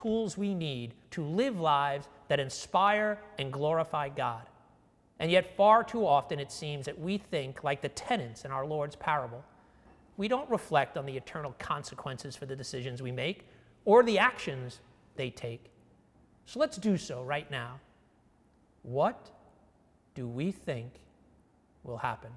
tools we need to live lives that inspire and glorify God. And yet far too often it seems that we think like the tenants in our Lord's parable. We don't reflect on the eternal consequences for the decisions we make or the actions they take. So let's do so right now. What do we think will happen?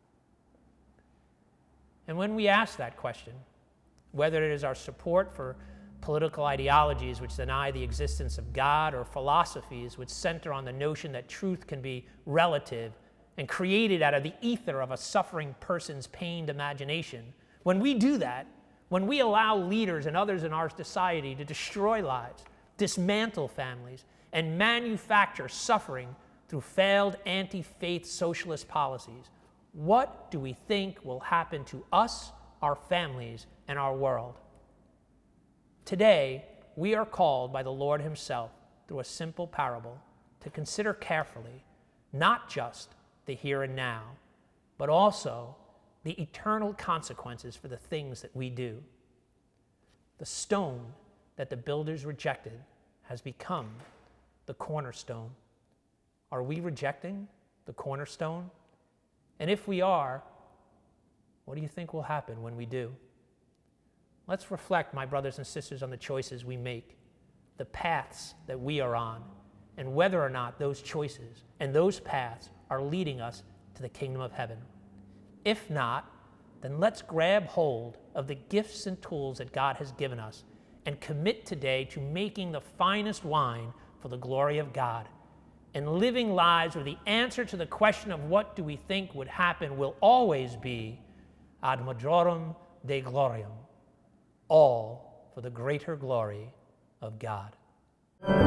And when we ask that question, whether it is our support for political ideologies which deny the existence of God or philosophies which center on the notion that truth can be relative and created out of the ether of a suffering person's pained imagination, when we do that, when we allow leaders and others in our society to destroy lives, dismantle families, and manufacture suffering through failed anti-faith socialist policies, what do we think will happen to us, our families, and our world? Today, we are called by the Lord himself through a simple parable to consider carefully not just the here and now, but also the eternal consequences for the things that we do. The stone that the builders rejected has become the cornerstone. Are we rejecting the cornerstone? And if we are, what do you think will happen when we do? Let's reflect, my brothers and sisters, on the choices we make, the paths that we are on, and whether or not those choices and those paths are leading us to the kingdom of heaven. If not, then let's grab hold of the gifts and tools that God has given us and commit today to making the finest wine for the glory of God and living lives where the answer to the question of what do we think would happen will always be ad majorem Dei gloriam, all for the greater glory of God.